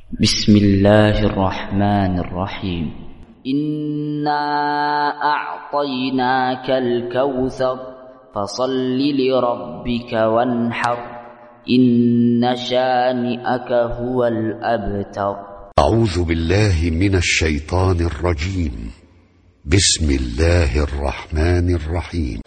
بسم الله الرحمن الرحيم. إنا أعطيناك الكوثر فصل لربك وانحر إن شانئك هو الأبتر. أعوذ بالله من الشيطان الرجيم. بسم الله الرحمن الرحيم.